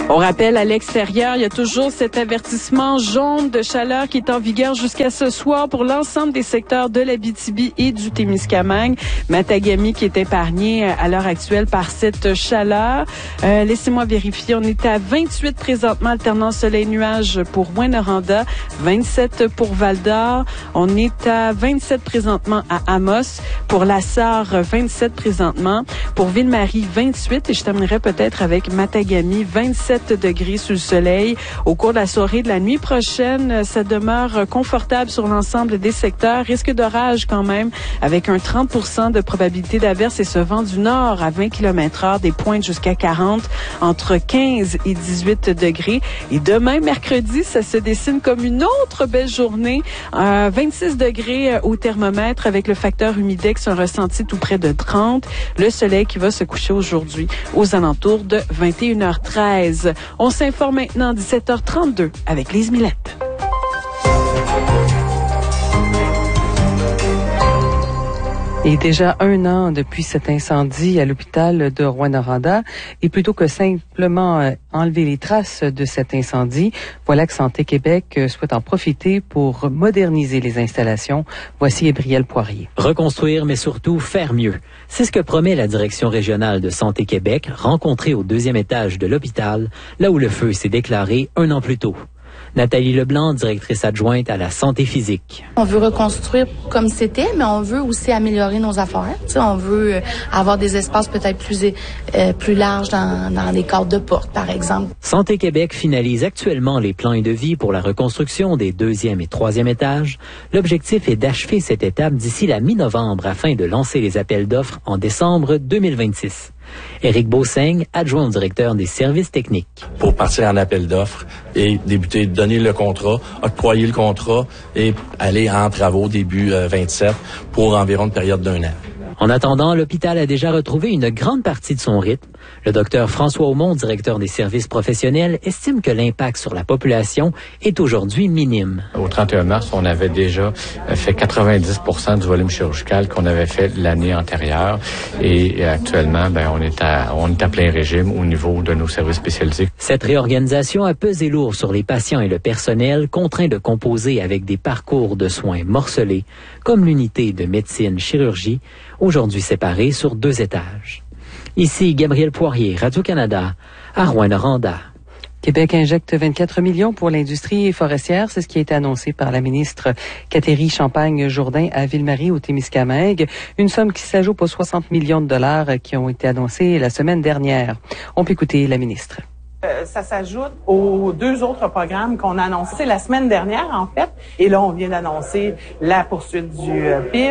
On rappelle, à l'extérieur, il y a toujours cet avertissement jaune de chaleur qui est en vigueur jusqu'à ce soir pour l'ensemble des secteurs de l'Abitibi et du Témiscamingue. Matagami qui est épargné à l'heure actuelle par cette chaleur. Laissez-moi vérifier, on est à 28 présentement, alternant soleil-nuage pour Rouyn-Noranda, 27 pour Val-d'Or. On est à 27 présentement à Amos. Pour La Sarre, 27 présentement. Pour Ville-Marie, 28. Et je terminerai peut-être avec Matagami, 27 degrés sous le soleil. Au cours de la soirée de la nuit prochaine, ça demeure confortable sur l'ensemble des secteurs. Risque d'orage quand même, avec un 30% de probabilité d'averse et ce vent du nord à 20 km/h, des pointes jusqu'à 40, entre 15 et 18 degrés. Et demain, mercredi, ça se dessine comme une autre belle journée. 26 degrés au thermomètre avec le facteur humidex, un ressenti tout près de 30. Le soleil qui va se coucher aujourd'hui aux alentours de 21h13. On s'informe maintenant 17h32 avec Lise Millette. Et déjà 1 an depuis cet incendie à l'hôpital de Rouyn-Noranda. Et plutôt que simplement enlever les traces de cet incendie, voilà que Santé Québec souhaite en profiter pour moderniser les installations. Voici Gabriel Poirier. Reconstruire, mais surtout faire mieux. C'est ce que promet la direction régionale de Santé Québec, rencontrée au 2e étage de l'hôpital, là où le feu s'est déclaré 1 an plus tôt. Nathalie Leblanc, directrice adjointe à la santé physique. On veut reconstruire comme c'était, mais on veut aussi améliorer nos affaires. Tu sais, on veut avoir des espaces peut-être plus larges dans les cadres de porte, par exemple. Santé Québec finalise actuellement les plans et devis pour la reconstruction des 2e et 3e étages. L'objectif est d'achever cette étape d'ici la mi-novembre afin de lancer les appels d'offres en décembre 2026. Éric Beauseigne, adjoint au directeur des services techniques. Pour partir en appel d'offres et débuter, donner le contrat, octroyer le contrat et aller en travaux début 27 pour environ une période d'1 an. En attendant, l'hôpital a déjà retrouvé une grande partie de son rythme. Le docteur François Aumont, directeur des services professionnels, estime que l'impact sur la population est aujourd'hui minime. Au 31 mars, on avait déjà fait 90% du volume chirurgical qu'on avait fait l'année antérieure. Et actuellement, on est à plein régime au niveau de nos services spécialisés. Cette réorganisation a pesé lourd sur les patients et le personnel, contraints de composer avec des parcours de soins morcelés, comme l'unité de médecine-chirurgie, aujourd'hui séparée sur 2 étages. Ici Gabriel Poirier, Radio-Canada, à Rouyn-Noranda. Québec injecte 24 millions pour l'industrie forestière. C'est ce qui a été annoncé par la ministre Catherine Champagne-Jourdain à Ville-Marie, au Témiscamingue. Une somme qui s'ajoute aux 60 millions de dollars qui ont été annoncés la semaine dernière. On peut écouter la ministre. Ça s'ajoute aux 2 autres programmes qu'on a annoncés la semaine dernière, en fait. Et là, on vient d'annoncer la poursuite du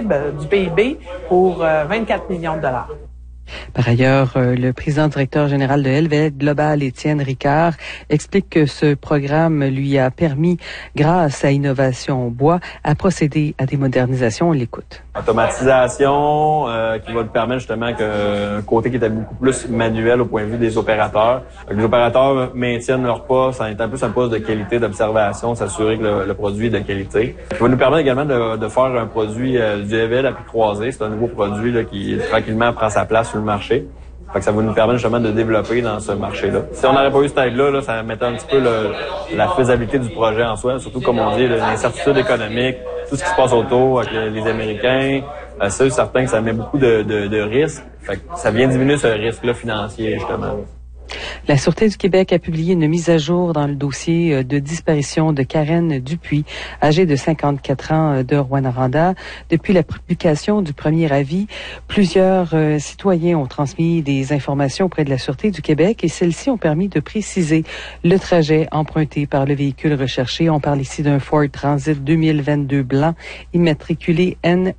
PIB pour 24 millions de dollars. Par ailleurs, le président directeur général de Helvet Global, Étienne Ricard, explique que ce programme lui a permis, grâce à Innovation Bois, à procéder à des modernisations. On l'écoute. Automatisation qui va nous permettre justement qu'un côté qui était beaucoup plus manuel au point de vue des opérateurs. Les opérateurs maintiennent leur poste, en étant plus un poste de qualité, d'observation, s'assurer que le produit est de qualité. Qui va nous permettre également de faire un produit du Helvet à pied croisé. C'est un nouveau produit là, qui tranquillement prend sa place sur le marché. Fait que ça va nous permettre justement de développer dans ce marché-là. Si on n'aurait pas eu cette aide-là, ça mettait un petit peu la faisabilité du projet en soi, surtout comme on dit, l'incertitude économique, tout ce qui se passe autour avec les Américains. C'est certain que ça met beaucoup de risques. Fait que ça vient diminuer ce risque-là financier, justement. La Sûreté du Québec a publié une mise à jour dans le dossier de disparition de Karen Dupuis, âgée de 54 ans de Rouyn-Noranda. Depuis la publication du premier avis, plusieurs citoyens ont transmis des informations auprès de la Sûreté du Québec et celles-ci ont permis de préciser le trajet emprunté par le véhicule recherché. On parle ici d'un Ford Transit 2022 blanc immatriculé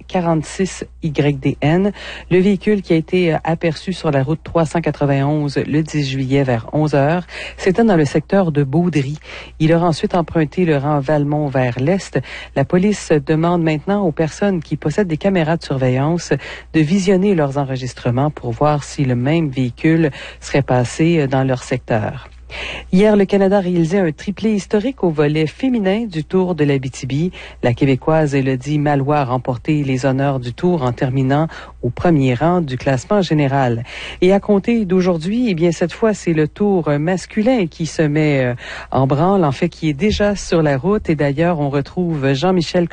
N46YDN. Le véhicule qui a été aperçu sur la route 391 le 10 juillet vers 11 heures. C'était dans le secteur de Beaudry. Il aura ensuite emprunté le rang Valmont vers l'est. La police demande maintenant aux personnes qui possèdent des caméras de surveillance de visionner leurs enregistrements pour voir si le même véhicule serait passé dans leur secteur. Hier, le Canada a réalisé un triplé historique au volet féminin du Tour de l'Abitibi. La Québécoise Élodie Maillois a remporté les honneurs du Tour en terminant au premier rang du classement général. Et à compter d'aujourd'hui, eh bien cette fois, c'est le Tour masculin qui se met en branle, en fait, qui est déjà sur la route. Et d'ailleurs, on retrouve Jean-Michel